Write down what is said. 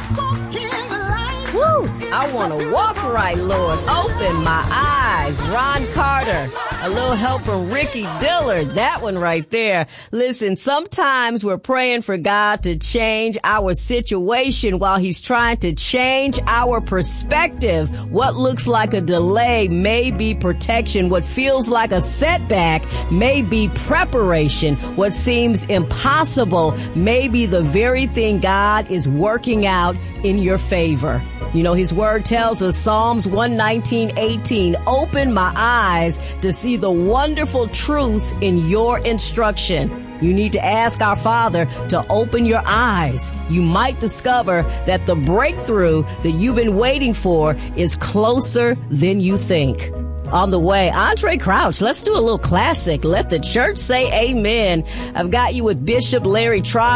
Woo! I want to walk right, Lord. Open my eyes. Ron Carter. A little help from Ricky Dillard. That one right there. Listen, sometimes we're praying for God to change our situation while he's trying to change our perspective. What looks like a delay may be protection. What feels like a setback may be preparation. What seems impossible may be the very thing God is working out in your favor. You know, his word tells us, Psalms 119:18, open my eyes to see the wonderful truths in your instruction. You need to ask our Father to open your eyes. You might discover that the breakthrough that you've been waiting for is closer than you think. On the way, Andre Crouch. Let's do a little classic. Let the church say amen. I've got you with Bishop Larry Tribe.